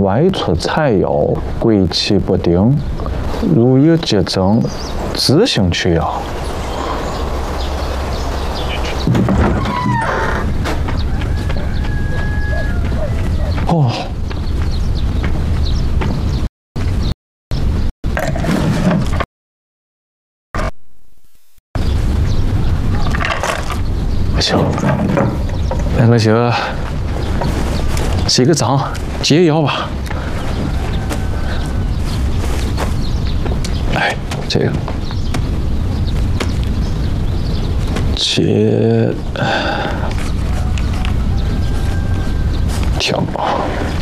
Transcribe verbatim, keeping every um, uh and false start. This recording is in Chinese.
外出采药，鬼气不定，如有急症，自行取药。哦。 不行，那我就记个账，接药吧。哎，这个接。